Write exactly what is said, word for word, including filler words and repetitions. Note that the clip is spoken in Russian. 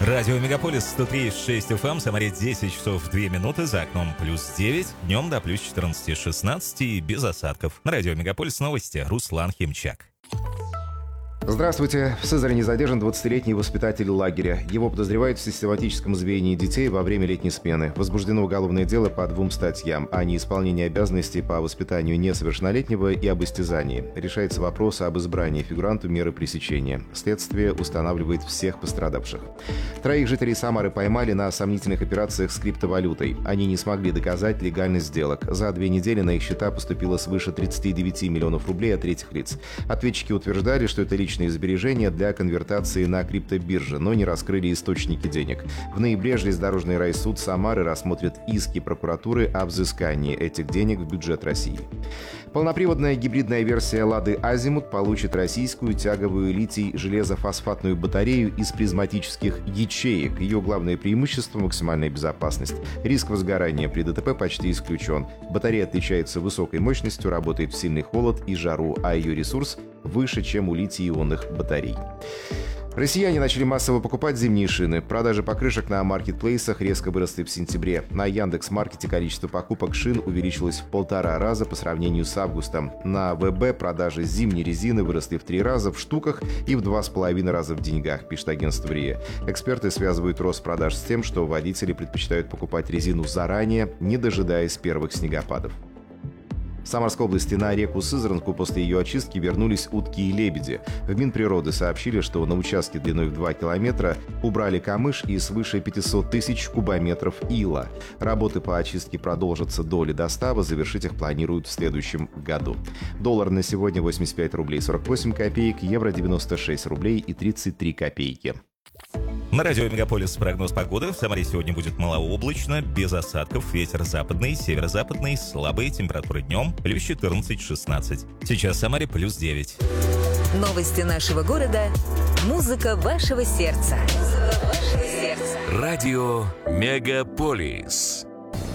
Радио Мегаполис сто три и шесть эф эм, Самаре десять часов две минуты, за окном плюс девять, днем до плюс четырнадцать шестнадцать и без осадков. На Радио Мегаполис новости, Руслан Химчак. Здравствуйте. В Сызрани задержан двадцатилетний воспитатель лагеря. Его подозревают в систематическом избиении детей во время летней смены. Возбуждено уголовное дело по двум статьям о неисполнении обязанностей по воспитанию несовершеннолетнего и об истязании. Решается вопрос об избрании фигуранту меры пресечения. Следствие устанавливает всех пострадавших. Троих жителей Самары поймали на сомнительных операциях с криптовалютой. Они не смогли доказать легальность сделок. За две недели на их счета поступило свыше тридцати девяти миллионов рублей от третьих лиц. Ответчики утверждали, что это личные сбережения для конвертации на криптобирже, но не раскрыли источники денег. В ноябре железнодорожный райсуд Самары рассмотрит иски прокуратуры о взыскании этих денег в бюджет России. Полноприводная гибридная версия «Лады Азимут» получит российскую тяговую литий-железофосфатную батарею из призматических ячеек. Ее главное преимущество – максимальная безопасность. Риск возгорания при ДТП почти исключен. Батарея отличается высокой мощностью, работает в сильный холод и жару, а ее ресурс выше, чем у литий-ионных батарей. Россияне начали массово покупать зимние шины. Продажи покрышек на маркетплейсах резко выросли в сентябре. На Яндекс.Маркете количество покупок шин увеличилось в полтора раза по сравнению с августом. На ВБ продажи зимней резины выросли в три раза в штуках и в два с половиной раза в деньгах, пишет агентство РИА. Эксперты связывают рост продаж с тем, что водители предпочитают покупать резину заранее, не дожидаясь первых снегопадов. В Самарской области на реку Сызранку после ее очистки вернулись утки и лебеди. В Минприроды сообщили, что на участке длиной в два километра убрали камыш и свыше пятисот тысяч кубометров ила. Работы по очистке продолжатся до ледостава, завершить их планируют в следующем году. Доллар на сегодня восемьдесят пять рублей сорок восемь копеек, евро девяносто шесть рублей и тридцать три копейки. На радио Мегаполис прогноз погоды. В Самаре сегодня будет малооблачно, без осадков, ветер западный, северо-западный, слабые температуры днем, плюс четырнадцать-шестнадцать. Сейчас в Самаре плюс девять. Новости нашего города. Музыка вашего сердца. Радио Мегаполис.